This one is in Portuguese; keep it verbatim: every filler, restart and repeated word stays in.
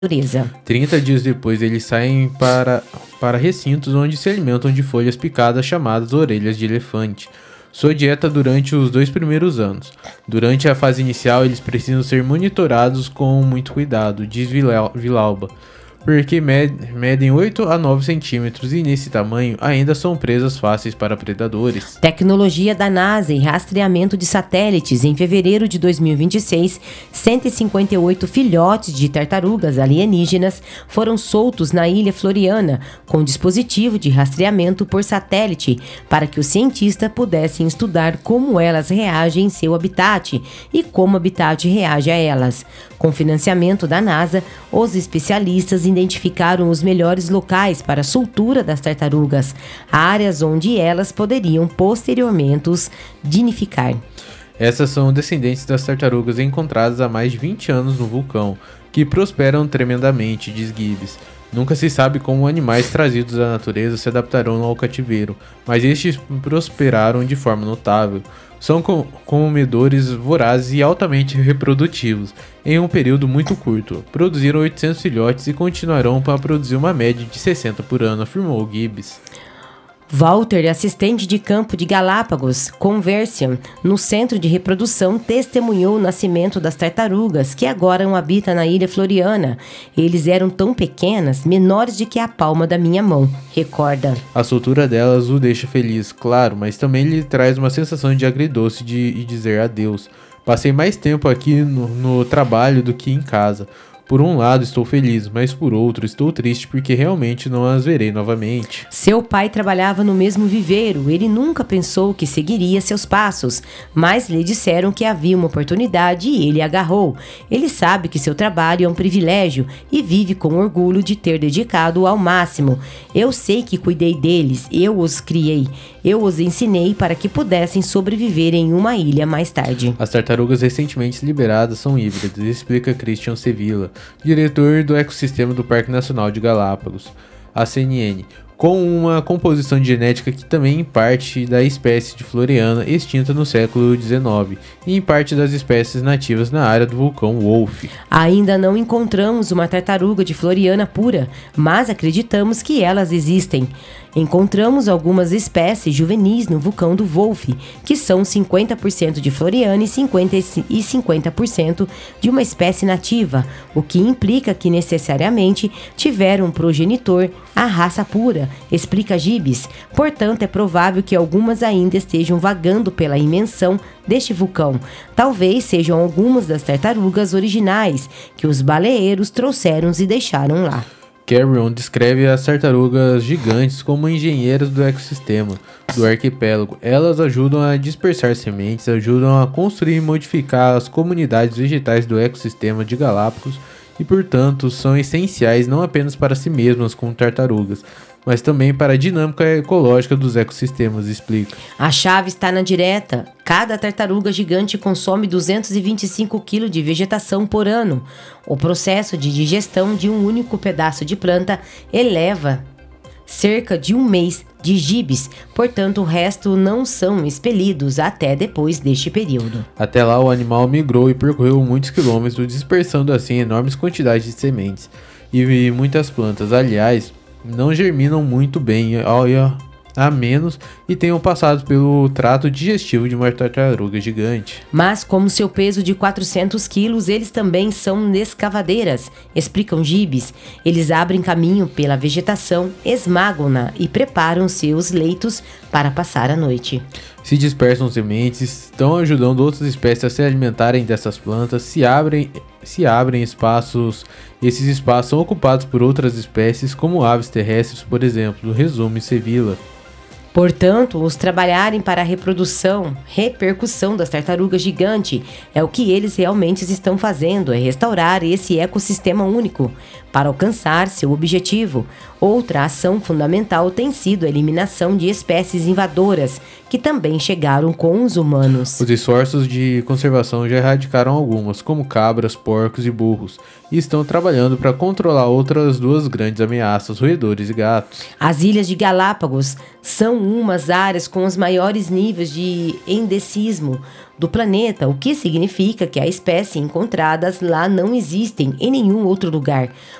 natureza. trinta dias depois, eles saem para, para recintos onde se alimentam de folhas picadas chamadas orelhas de elefante. Sua dieta durante os dois primeiros anos. Durante a fase inicial, eles precisam ser monitorados com muito cuidado, diz Villalba, porque medem oito a nove centímetros e nesse tamanho ainda são presas fáceis para predadores. Tecnologia da NASA e rastreamento de satélites. Em fevereiro de dois mil e vinte e seis, cento e cinquenta e oito filhotes de tartarugas alienígenas foram soltos na ilha Floriana com dispositivo de rastreamento por satélite para que os cientistas pudessem estudar como elas reagem em seu habitat e como o habitat reage a elas. Com financiamento da NASA, os especialistas identificaram os melhores locais para a soltura das tartarugas, áreas onde elas poderiam posteriormente nidificar. Essas são descendentes das tartarugas encontradas há mais de vinte anos no vulcão, que prosperam tremendamente, diz Gibbs. Nunca se sabe como animais trazidos da natureza se adaptarão ao cativeiro, mas estes prosperaram de forma notável. São comedores vorazes e altamente reprodutivos. Em um período muito curto, produziram oitocentos filhotes e continuarão para produzir uma média de sessenta por ano, afirmou Gibbs. Walter, assistente de campo de Galápagos, Conversion, no centro de reprodução, testemunhou o nascimento das tartarugas, que agora habitam na ilha Floriana. Eles eram tão pequenas, menores do que a palma da minha mão, recorda. A soltura delas o deixa feliz, claro, mas também lhe traz uma sensação de agridoce de, de dizer adeus. Passei mais tempo aqui no, no trabalho do que em casa. Por um lado estou feliz, mas por outro estou triste porque realmente não as verei novamente. Seu pai trabalhava no mesmo viveiro, ele nunca pensou que seguiria seus passos, mas lhe disseram que havia uma oportunidade e ele agarrou. Ele sabe que seu trabalho é um privilégio e vive com orgulho de ter dedicado ao máximo. Eu sei que cuidei deles, eu os criei, eu os ensinei para que pudessem sobreviver em uma ilha mais tarde. As tartarugas recentemente liberadas são híbridas, explica Christian Sevilla, diretor do ecossistema do Parque Nacional de Galápagos, a C N N, com uma composição genética que também em parte da espécie de Floriana extinta no século dezenove e em parte das espécies nativas na área do vulcão Wolf. Ainda não encontramos uma tartaruga de Floriana pura, mas acreditamos que elas existem. Encontramos algumas espécies juvenis no vulcão do Wolf, que são cinquenta por cento de Floriana e cinquenta por cento de uma espécie nativa, o que implica que necessariamente tiveram um progenitor, a raça pura, explica Gibbs. Portanto, é provável que algumas ainda estejam vagando pela imensão deste vulcão. Talvez sejam algumas das tartarugas originais que os baleeiros trouxeram e deixaram lá. Carrion descreve as tartarugas gigantes como engenheiras do ecossistema do arquipélago. Elas ajudam a dispersar sementes, ajudam a construir e modificar as comunidades vegetais do ecossistema de Galápagos e, portanto, são essenciais não apenas para si mesmas como tartarugas, mas também para a dinâmica ecológica dos ecossistemas, explica. A chave está na direta. Cada tartaruga gigante consome duzentos e vinte e cinco quilos de vegetação por ano. O processo de digestão de um único pedaço de planta eleva cerca de um mês de Gibbs, portanto o resto não são expelidos até depois deste período. Até lá o animal migrou e percorreu muitos quilômetros, dispersando assim enormes quantidades de sementes e muitas plantas. Aliás, não germinam muito bem a menos e tenham passado pelo trato digestivo de uma tartaruga gigante. Mas como seu peso de quatrocentos quilos, eles também são escavadeiras, explicam Gibbs. Eles abrem caminho pela vegetação, esmagam-na e preparam seus leitos para passar a noite. Se dispersam sementes, estão ajudando outras espécies a se alimentarem dessas plantas, se abrem, se abrem espaços, esses espaços são ocupados por outras espécies, como aves terrestres, por exemplo, resume Sevilla. Portanto, os trabalharem para a reprodução, repercussão das tartarugas gigante é o que eles realmente estão fazendo, é restaurar esse ecossistema único para alcançar seu objetivo. Outra ação fundamental tem sido a eliminação de espécies invadoras, que também chegaram com os humanos. Os esforços de conservação já erradicaram algumas, como cabras, porcos e burros, e estão trabalhando para controlar outras duas grandes ameaças, roedores e gatos. As Ilhas de Galápagos são umas áreas com os maiores níveis de endemismo do planeta, o que significa que as espécies encontradas lá não existem em nenhum outro lugar.